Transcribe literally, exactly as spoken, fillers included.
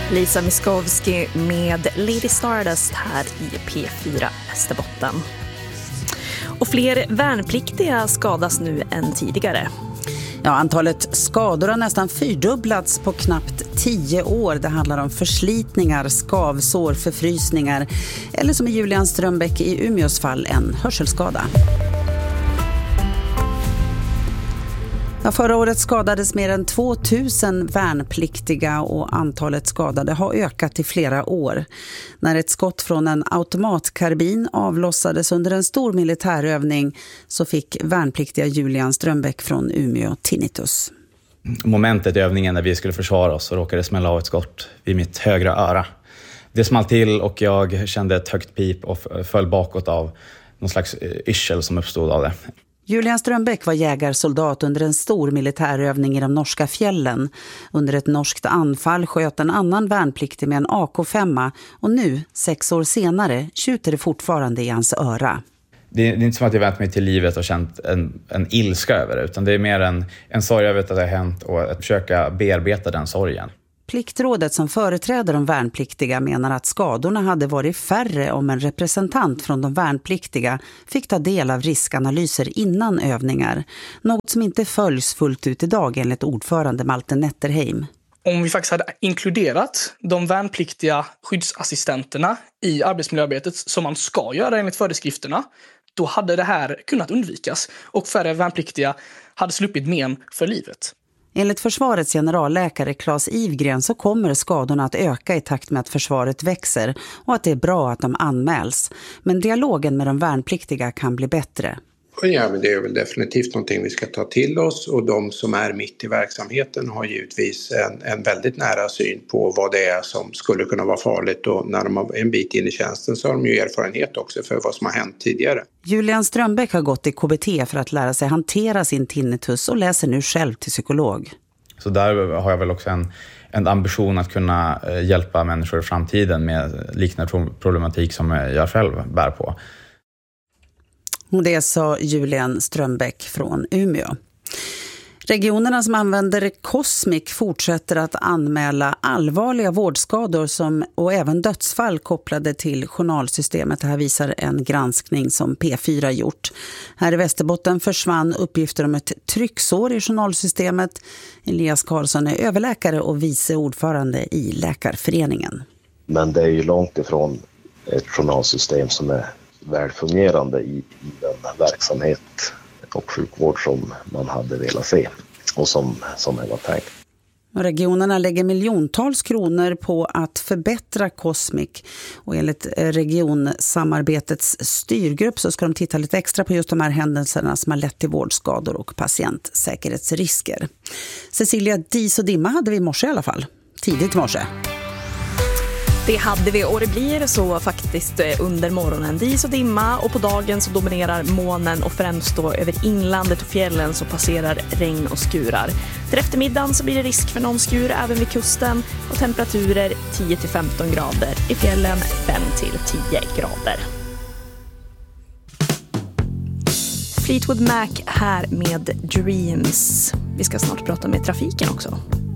Lisa Miskovsky med Lady Stardust här i P fyra Västerbotten. Och fler värnpliktiga skadas nu än tidigare. Ja, antalet skador har nästan fyrdubblats på knappt tio år. Det handlar om förslitningar, skavsår, förfrysningar eller som i Julian Strömbäck i Umeås fall en hörselskada. Ja, förra året skadades mer än tvåtusen värnpliktiga och antalet skadade har ökat i flera år. När ett skott från en automatkarbin avlossades under en stor militärövning så fick värnpliktiga Julian Strömbäck från Umeå tinnitus. Momentet i övningen när vi skulle försvara oss så råkade smälla av ett skott vid mitt högra öra. Det small till och jag kände ett högt pip och föll bakåt av någon slags yrsel som uppstod av det. Julian Strömbäck var jägarsoldat under en stor militärövning i de norska fjällen. Under ett norskt anfall sköt en annan värnpliktig med en A K fem och nu, sex år senare, tjuter det fortfarande i hans öra. Det är, det är inte som att jag vänt mig till livet och känt en, en ilska över det, utan det är mer en, en sorg över att det har hänt och att försöka bearbeta den sorgen. Pliktrådet som företräder de värnpliktiga menar att skadorna hade varit färre om en representant från de värnpliktiga fick ta del av riskanalyser innan övningar. Något som inte följs fullt ut idag enligt ordförande Malte Netterheim. Om vi faktiskt hade inkluderat de värnpliktiga skyddsassistenterna i arbetsmiljöarbetet som man ska göra enligt föreskrifterna, då hade det här kunnat undvikas och färre värnpliktiga hade sluppit men för livet. Enligt försvarets generalläkare Claes Ivgren så kommer skadorna att öka i takt med att försvaret växer och att det är bra att de anmäls. Men dialogen med de värnpliktiga kan bli bättre. Ja, men det är väl definitivt någonting vi ska ta till oss, och de som är mitt i verksamheten har givetvis en, en väldigt nära syn på vad det är som skulle kunna vara farligt, och när de har en bit in i tjänsten så har de ju erfarenhet också för vad som har hänt tidigare. Julian Strömbäck har gått i K B T för att lära sig hantera sin tinnitus och läser nu själv till psykolog. Så där har jag väl också en, en ambition att kunna hjälpa människor i framtiden med liknande problematik som jag själv bär på. Och det sa Julian Strömbäck från Umeå. Regionerna som använder Cosmic fortsätter att anmäla allvarliga vårdskador som, och även dödsfall kopplade till journalsystemet. Det här visar en granskning som P fyra gjort. Här i Västerbotten försvann uppgifter om ett trycksår i journalsystemet. Elias Karlsson är överläkare och vice ordförande i Läkarföreningen. Men det är ju långt ifrån ett journalsystem som är välfungerande i, i den verksamhet och sjukvård som man hade velat se och som, som det var tänkt. Regionerna lägger miljontals kronor på att förbättra Cosmic, och enligt regionsamarbetets styrgrupp så ska de titta lite extra på just de här händelserna som har lett till vårdskador och patientsäkerhetsrisker. Cecilia, dis och dimma hade vi i morse i alla fall. Tidigt i morse. Det hade vi, och det blir så faktiskt under morgonen. Dis och dimma, och på dagen så dominerar månen, och främst då över inlandet och fjällen så passerar regn och skurar. Till eftermiddagen så blir det risk för någon skur även vid kusten, och temperaturer tio till femton grader. I fjällen fem till tio grader. Fleetwood Mac här med Dreams. Vi ska snart prata med trafiken också.